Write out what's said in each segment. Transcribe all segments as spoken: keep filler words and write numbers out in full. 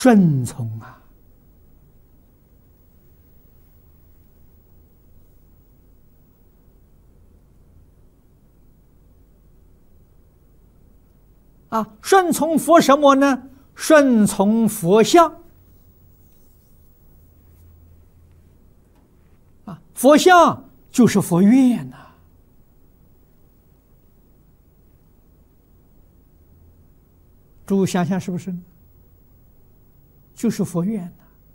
顺从啊！啊，顺从佛什么呢？顺从佛像。啊，佛像就是佛愿呐、啊。诸位想想是不是？就是佛愿呐、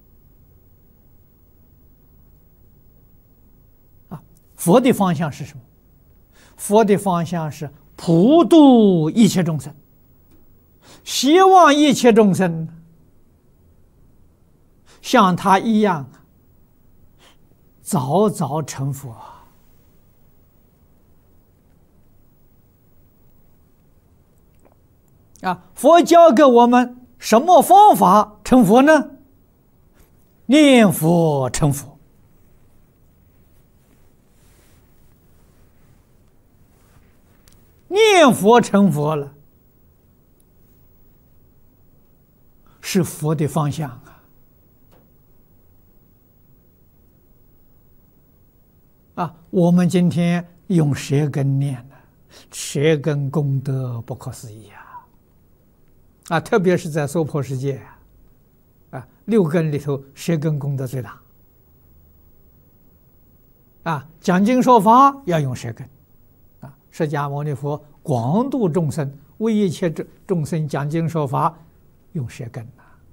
啊。啊，佛的方向是什么？佛的方向是普度一切众生。希望一切众生像他一样早早成佛啊！佛教给我们什么方法成佛呢？念佛成佛。念佛成佛了。是佛的方向啊！啊，我们今天用舌根念呢，舌根功德不可思议啊！啊，特别是在娑婆世界啊，六根里头，舌根功德最大。啊，讲经说法要用舌根啊！释迦牟尼佛广度众生，为一切众生讲经说法，用舌根。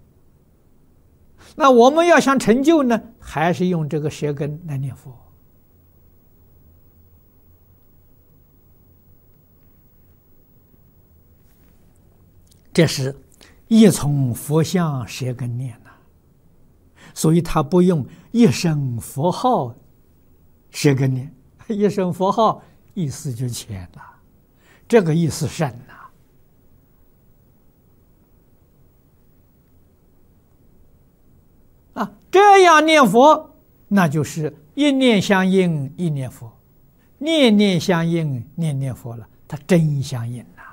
那我们要想成就呢，还是用这个舌根来念佛。这是一从佛像舌根念呐、啊，所以他不用一声佛号舌根念，一声佛号意思就浅了，这个意思深呐、啊。啊，这样念佛，那就是一念相应一念佛，念念相应念念佛了，它真相应呐！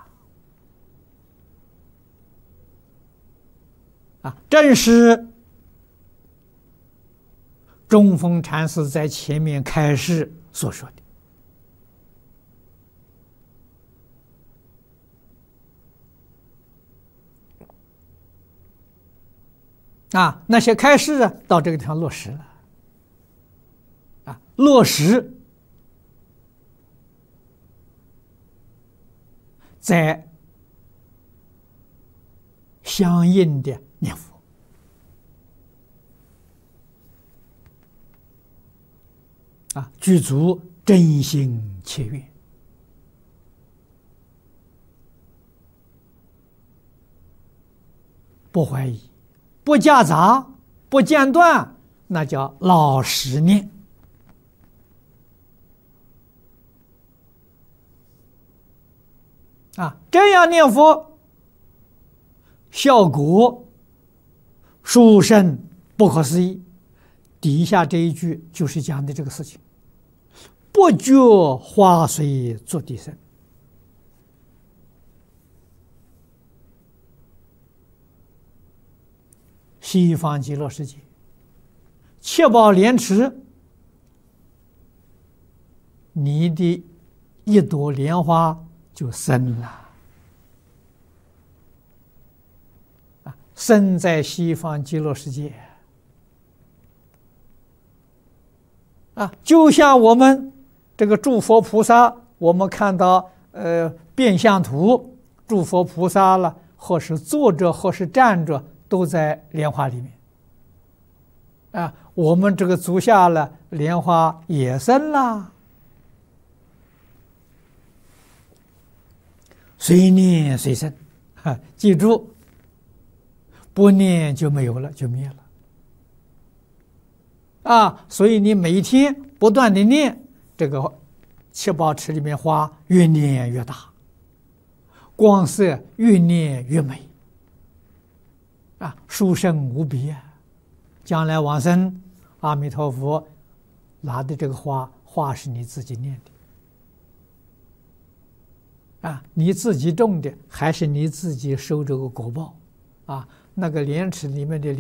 啊，正是中峰禅师在前面开示所说的。啊，那些开示啊，到这个地方落实了。啊，落实在相应的念佛。啊，具足真心切愿。不怀疑。不夹杂，不间断，那叫老实念。啊，这样念佛，效果殊胜不可思议。底下这一句就是讲的这个事情：不觉花水作地生。西方极乐世界，七宝莲池，你的一朵莲花就生了。啊，生在西方极乐世界。啊，就像我们这个诸佛菩萨，我们看到呃变相图，诸佛菩萨了，或是坐着，或是站着。都在莲花里面啊！我们这个足下了，莲花也生了，随念随生。哈，记住，不念就没有了，就灭了啊！所以你每天不断的念，这个七宝池里面花越念越大，光色越念越美。啊，殊胜无比啊！将来往生，阿弥陀佛拿的这个花，花是你自己念的啊，你自己种的，还是你自己收这个果报啊？ 那个莲池里面的莲。